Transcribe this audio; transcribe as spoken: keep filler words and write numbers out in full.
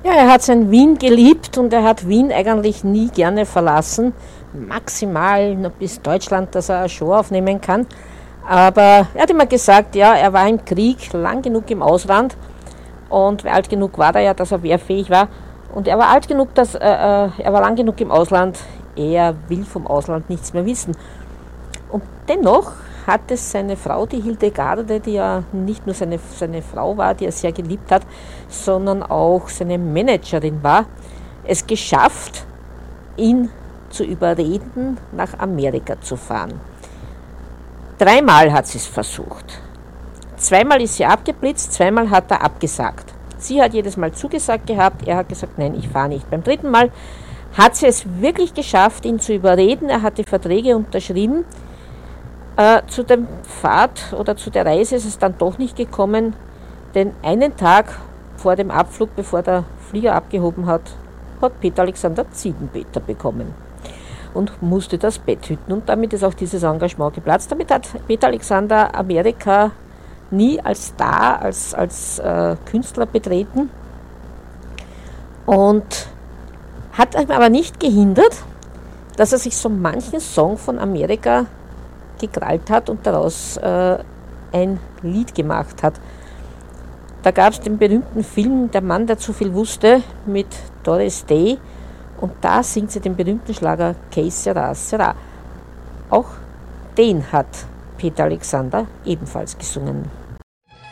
Ja, er hat sein Wien geliebt und er hat Wien eigentlich nie gerne verlassen. Maximal noch bis Deutschland, dass er eine Show aufnehmen kann. Aber er hat immer gesagt, ja, er war im Krieg lang genug im Ausland und alt genug war er ja, dass er wehrfähig war. Und er war alt genug, dass äh, er war lang genug im Ausland, er will vom Ausland nichts mehr wissen. Und dennoch hat es seine Frau, die Hildegarde, die ja nicht nur seine, seine Frau war, die er sehr geliebt hat, sondern auch seine Managerin war, es geschafft, ihn zu überreden, nach Amerika zu fahren. Dreimal hat sie es versucht. Zweimal ist sie abgeblitzt, zweimal hat er abgesagt. Sie hat jedes Mal zugesagt gehabt, er hat gesagt, nein, ich fahre nicht. Beim dritten Mal hat sie es wirklich geschafft, ihn zu überreden. Er hat die Verträge unterschrieben. Äh, zu dem Fahrt oder zu der Reise ist es dann doch nicht gekommen, denn einen Tag vor dem Abflug, bevor der Flieger abgehoben hat, hat Peter Alexander Ziegenpeter bekommen und musste das Bett hüten. Und damit ist auch dieses Engagement geplatzt. Damit hat Peter Alexander Amerika nie als Star, als, als äh, Künstler betreten und hat ihm aber nicht gehindert, dass er sich so manchen Song von Amerika gekrallt hat und daraus äh, ein Lied gemacht hat. Da gab es den berühmten Film Der Mann, der zu viel wusste, mit Doris Day, und da singt sie den berühmten Schlager Que sera, sera. Auch den hat Peter Alexander ebenfalls gesungen.